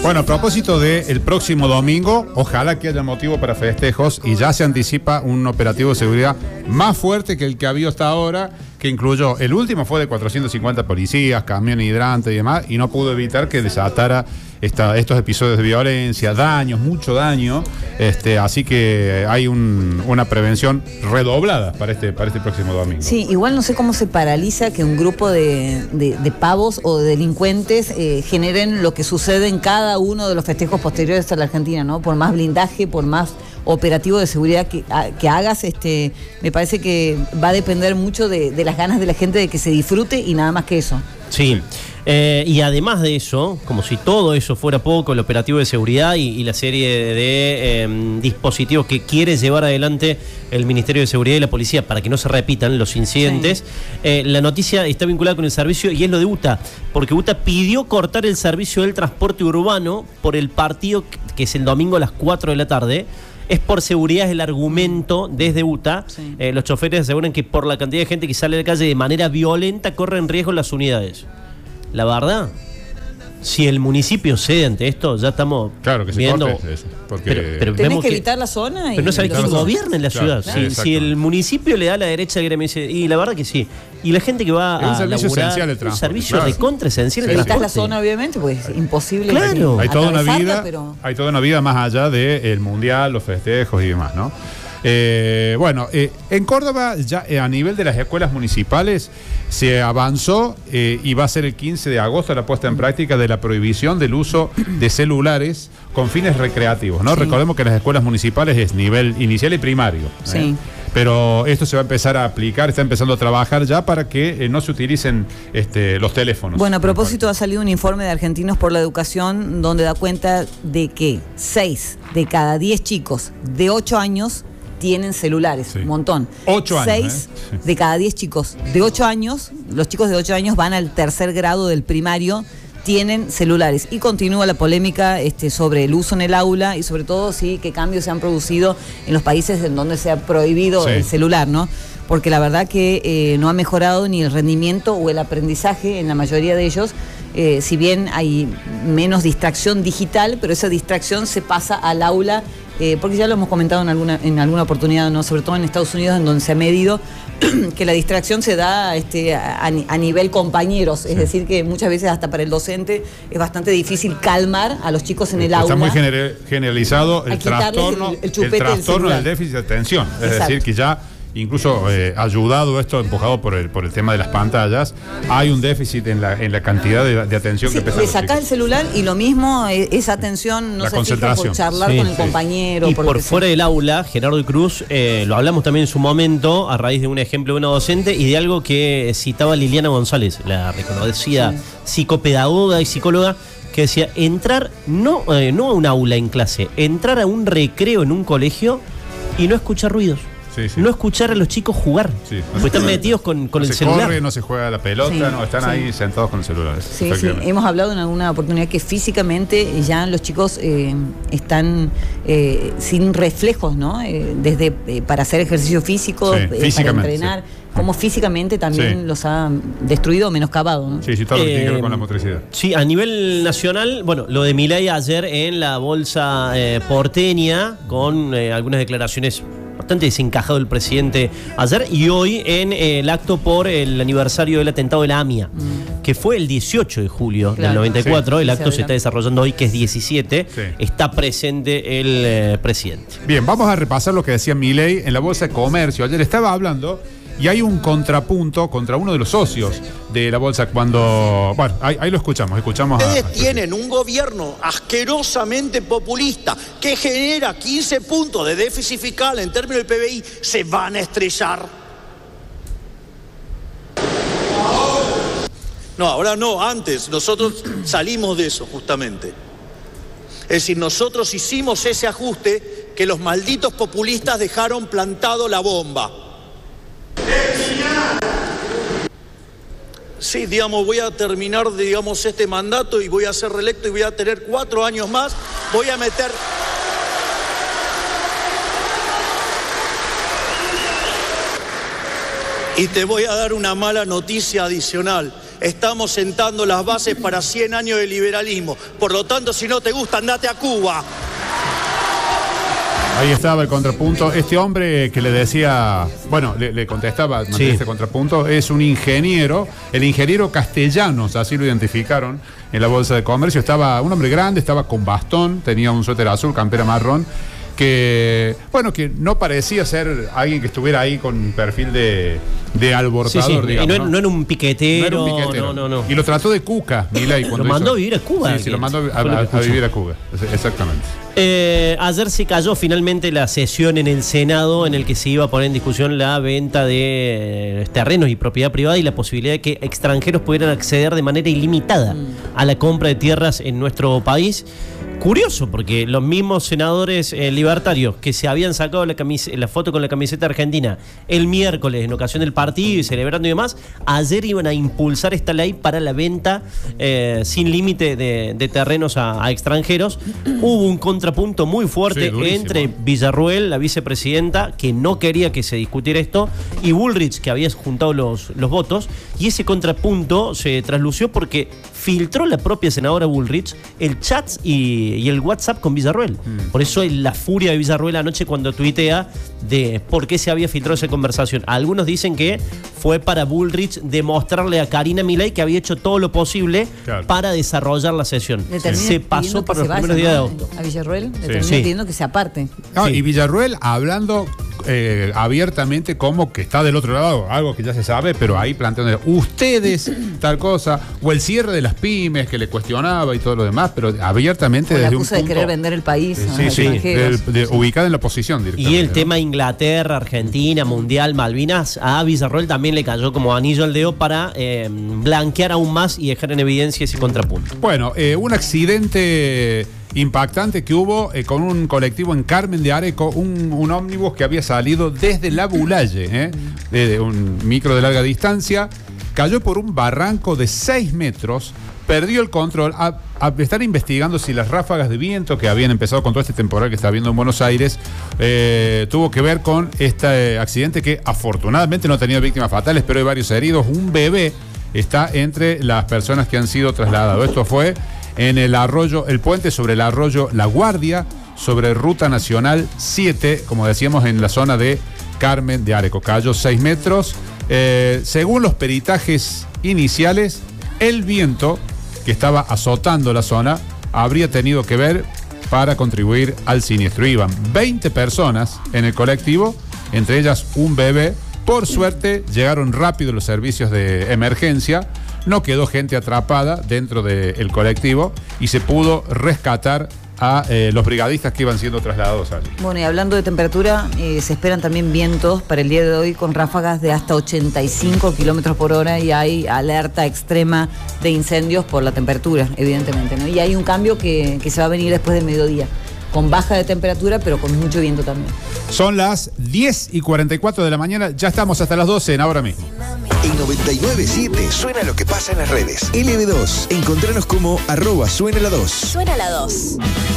Bueno, a propósito del próximo domingo, ojalá que haya motivo para festejos y ya se anticipa un operativo de seguridad más fuerte que el que ha habido hasta ahora, que incluyó, el último fue de 450 policías, camión hidrante y demás, y no pudo evitar que desatara estos episodios de violencia, daños, mucho daño, así que hay una prevención redoblada para este próximo domingo. Sí, igual no sé cómo se paraliza que un grupo de pavos o de delincuentes generen lo que sucede en cada uno de los festejos posteriores a la Argentina, ¿no? Por más blindaje, por más operativo de seguridad que hagas, me parece que va a depender mucho de las ganas de la gente de que se disfrute y nada más que eso. Sí. Y además de eso, como si todo eso fuera poco, el operativo de seguridad y la serie de dispositivos que quiere llevar adelante el Ministerio de Seguridad y la Policía para que no se repitan los incidentes, la noticia está vinculada con el servicio y es lo de UTA, porque UTA pidió cortar el servicio del transporte urbano por el partido que es el domingo a las 4 de la tarde. Es por seguridad, es el argumento desde UTA. Sí. Los choferes aseguran que por la cantidad de gente que sale a la calle de manera violenta corren riesgo las unidades. La verdad, si el municipio cede ante esto, ya estamos viendo. Eso, porque pero tenés que evitar la zona. Pero no sabés quién gobierna en la ciudad. Si el municipio le da a la derecha, que me dice, y la verdad que sí. Y la gente que va a servicio laburar, esencial el transporte. Un servicio recontra esencial el transporte. Evitas la zona, obviamente, pues es imposible. Claro. Hay toda una vida más allá del mundial, los festejos y demás, ¿no? En Córdoba ya a nivel de las escuelas municipales se avanzó y va a ser el 15 de agosto la puesta en práctica de la prohibición del uso de celulares con fines recreativos, ¿no? Sí. Recordemos que las escuelas municipales es nivel inicial y primario. Sí. Pero esto se va a empezar a aplicar, está empezando a trabajar ya para que no se utilicen los teléfonos. Bueno, a propósito, ha salido un informe de Argentinos por la Educación donde da cuenta de que 6 de cada 10 chicos de 8 años tienen celulares, sí. Un montón. 8 años. 6 de cada 10 chicos de 8 años, los chicos de 8 años van al tercer grado del primario, tienen celulares. Y continúa la polémica sobre el uso en el aula y sobre todo qué cambios se han producido en los países en donde se ha prohibido el celular, ¿no? Porque la verdad que no ha mejorado ni el rendimiento o el aprendizaje en la mayoría de ellos. Si bien hay menos distracción digital, pero esa distracción se pasa al aula, porque ya lo hemos comentado en alguna oportunidad, ¿no? Sobre todo en Estados Unidos, en donde se ha medido que la distracción se da a nivel compañeros, es decir, que muchas veces hasta para el docente es bastante difícil calmar a los chicos en el aula. Está muy generalizado el trastorno del déficit de atención, es decir, que ya incluso ayudado esto, empujado por el tema de las pantallas, hay un déficit en la cantidad de atención que prestan. Le sacás el celular y lo mismo, esa atención no se fija por charlar con el compañero. Y por fuera del aula, Gerardo y Cruz, lo hablamos también en su momento, a raíz de un ejemplo de una docente y de algo que citaba Liliana González, la reconocida psicopedagoga y psicóloga, que decía, entrar no a un aula en clase, entrar a un recreo en un colegio y no escuchar ruidos. No escuchar a los chicos jugar, porque están metidos con el celular. Corre, no se juega la pelota, no están ahí sentados con el celular. Sí. Hemos hablado en alguna oportunidad que físicamente ya los chicos están sin reflejos, ¿no? Desde para hacer ejercicio físico, para entrenar, como físicamente también los ha destruido o menoscabado, ¿no? Sí, todo lo que tiene que ver con la motricidad. Sí, a nivel nacional, bueno, lo de Milei ayer en la bolsa porteña, con algunas declaraciones bastante desencajado el presidente ayer, y hoy en el acto por el aniversario del atentado de la AMIA, que fue el 18 de julio del 94, el acto se está desarrollando hoy, que es 17, está presente el presidente. Bien, vamos a repasar lo que decía Milei en la Bolsa de Comercio. Ayer estaba hablando y hay un contrapunto contra uno de los socios de la bolsa cuando... Bueno, ahí lo escuchamos. Ustedes tienen un gobierno asquerosamente populista que genera 15 puntos de déficit fiscal en términos del PBI. Se van a estrellar. No, ahora no, antes. Nosotros salimos de eso, justamente. Es decir, nosotros hicimos ese ajuste que los malditos populistas dejaron plantado la bomba. Sí, voy a terminar, este mandato y voy a ser reelecto y voy a tener 4 años más. Voy a meter... Y te voy a dar una mala noticia adicional. estamos sentando las bases para 100 años de liberalismo. Por lo tanto, si no te gusta, andate a Cuba. Ahí estaba el contrapunto. Este hombre que le decía, bueno, le contestaba este contrapunto, es un ingeniero, el ingeniero Castellanos, así lo identificaron en la Bolsa de Comercio. Estaba un hombre grande, estaba con bastón, tenía un suéter azul, campera marrón, que no parecía ser alguien que estuviera ahí con perfil de alborotador, digamos. No era un piquetero. No. Y lo trató de cuca, Milei. Lo mandó a vivir a Cuba. Sí, lo mandó a vivir a Cuba, exactamente. Ayer se cayó finalmente la sesión en el Senado en el que se iba a poner en discusión la venta de terrenos y propiedad privada y la posibilidad de que extranjeros pudieran acceder de manera ilimitada a la compra de tierras en nuestro país. Curioso, porque los mismos senadores libertarios que se habían sacado la foto con la camiseta argentina el miércoles en ocasión del partido y celebrando y demás, ayer iban a impulsar esta ley para la venta sin límite de terrenos a extranjeros. Hubo un contrapunto muy fuerte entre Villarruel, la vicepresidenta, que no quería que se discutiera esto, y Bullrich, que había juntado los votos, y ese contrapunto se traslució porque filtró la propia senadora Bullrich el chat y el WhatsApp con Villarruel. Por eso la furia de Villarruel anoche cuando tuitea de por qué se había filtrado esa conversación. Algunos dicen que fue para Bullrich demostrarle a Karina Milei que había hecho todo lo posible para desarrollar la sesión. Se pasó para los primeros días de agosto. A Villarruel le terminó pidiendo que se aparte. Y Villarruel hablando abiertamente como que está del otro lado, algo que ya se sabe, pero ahí planteando ustedes tal cosa, o el cierre de las pymes que le cuestionaba y todo lo demás, pero abiertamente desde un punto de querer vender el país ubicada en la oposición directamente. Y el tema Inglaterra, Argentina, Mundial, Malvinas, a Villarruel también le cayó como anillo al dedo para blanquear aún más y dejar en evidencia ese contrapunto. Bueno, un accidente impactante que hubo con un colectivo en Carmen de Areco, un ómnibus que había salido desde La Bulaye, de un micro de larga distancia, cayó por un barranco de 6 metros, perdió el control. A estar investigando si las ráfagas de viento que habían empezado con todo este temporal que está habiendo en Buenos Aires tuvo que ver con este accidente que afortunadamente no ha tenido víctimas fatales, pero hay varios heridos. Un bebé está entre las personas que han sido trasladadas. Esto fue en el puente sobre el arroyo La Guardia, sobre Ruta Nacional 7, como decíamos, en la zona de Carmen de Areco. Cayó 6 metros. Según los peritajes iniciales, el viento que estaba azotando la zona habría tenido que ver para contribuir al siniestro. Iban 20 personas en el colectivo, entre ellas un bebé. Por suerte, llegaron rápido los servicios de emergencia. No quedó gente atrapada dentro del colectivo y se pudo rescatar a los brigadistas que iban siendo trasladados allí. Bueno, y hablando de temperatura, se esperan también vientos para el día de hoy con ráfagas de hasta 85 kilómetros por hora y hay alerta extrema de incendios por la temperatura, evidentemente, ¿no? Y hay un cambio que se va a venir después del mediodía, con baja de temperatura, pero con mucho viento también. Son las 10:44 de la mañana, ya estamos hasta las 12 en Ahora Mismo. En 99.7 suena lo que pasa en las redes. LB2, encontranos como @suena-la2. Suena la 2.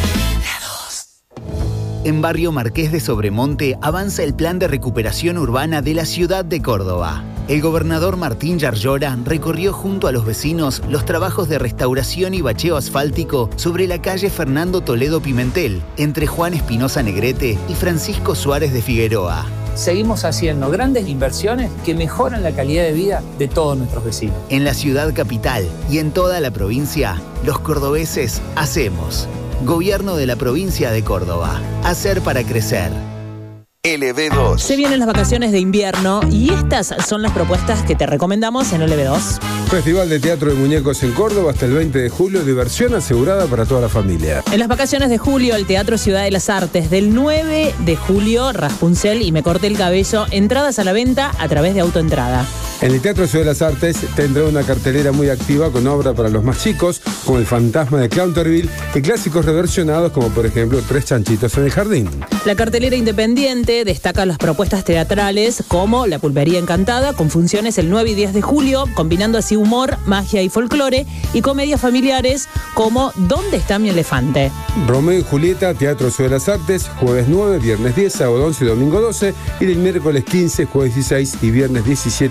En Barrio Marqués de Sobremonte avanza el plan de recuperación urbana de la ciudad de Córdoba. El gobernador Martín Yarlora recorrió junto a los vecinos los trabajos de restauración y bacheo asfáltico sobre la calle Fernando Toledo Pimentel, entre Juan Espinosa Negrete y Francisco Suárez de Figueroa. Seguimos haciendo grandes inversiones que mejoran la calidad de vida de todos nuestros vecinos. En la ciudad capital y en toda la provincia, los cordobeses hacemos. Gobierno de la provincia de Córdoba. Hacer para crecer. LB2. Se vienen las vacaciones de invierno y estas son las propuestas que te recomendamos en LB2. Festival de Teatro de Muñecos en Córdoba hasta el 20 de julio, diversión asegurada para toda la familia. En las vacaciones de julio, el Teatro Ciudad de las Artes. Del 9 de julio, Raspunzel y Me Corté el Cabello. Entradas a la venta a través de Autoentrada. En el Teatro Ciudad de las Artes tendrá una cartelera muy activa con obra para los más chicos, como El Fantasma de Clownterville, y clásicos reversionados como por ejemplo Tres Chanchitos en el Jardín. La cartelera independiente destaca las propuestas teatrales como La Pulpería Encantada, con funciones el 9 y 10 de julio, combinando así humor, magia y folclore, y comedias familiares como ¿Dónde está mi elefante? Romeo y Julieta, Teatro Ciudad de las Artes, jueves 9, viernes 10, sábado 11 y domingo 12, y el miércoles 15, jueves 16 y viernes 17 de julio.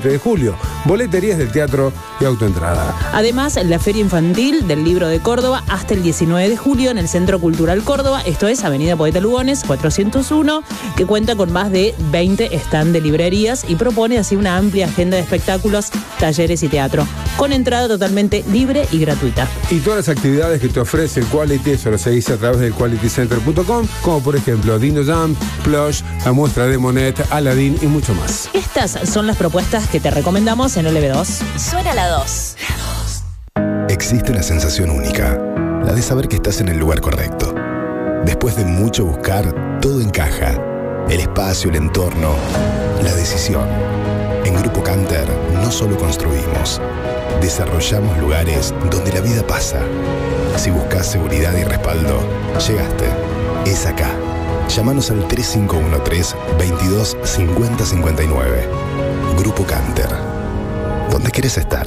julio. Boleterías del teatro y autoentrada. Además, la Feria Infantil del Libro de Córdoba hasta el 19 de julio en el Centro Cultural Córdoba, esto es Avenida Poeta Lugones 401, que cuenta con más de 20 stand de librerías y propone así una amplia agenda de espectáculos, talleres y teatro, con entrada totalmente libre y gratuita. Y todas las actividades que te ofrece el Quality, eso lo seguís a través del qualitycenter.com, como por ejemplo Dino Jump, Plush, la muestra de Monet, Aladdin y mucho más. Estas son las propuestas que te recomendamos en LB2. Suena la 2. Existe una sensación única, la de saber que estás en el lugar correcto. Después de mucho buscar, todo encaja. El espacio, el entorno, la decisión. En Grupo Canter no solo construimos, desarrollamos lugares donde la vida pasa. Si buscas seguridad y respaldo, llegaste. Es acá. Llámanos al 3513-225059. Grupo Canter. ¿Dónde querés estar?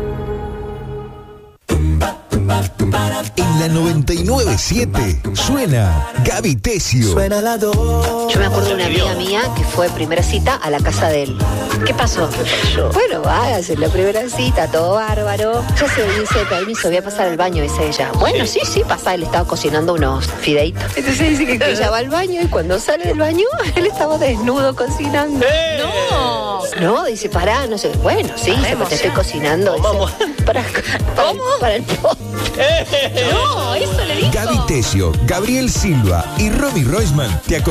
En la 99.7 suena Gaby Tesio. Suena la 2. Yo me acuerdo de una amiga mía que fue primera cita a la casa de él. ¿Qué pasó? Bueno, va a hacer la primera cita, todo bárbaro. Ya se dice, permiso, voy a pasar al baño, dice ella. Bueno, sí, pasa, él estaba cocinando unos fideitos. Entonces dice que ella va al baño y cuando sale del baño, él estaba desnudo cocinando. No, dice, pará, no sé. Bueno, sí, te estoy cocinando. Dice, para el No, eso le dijo. Gaby Tesio, Gabriel Silva y Romy Roisman te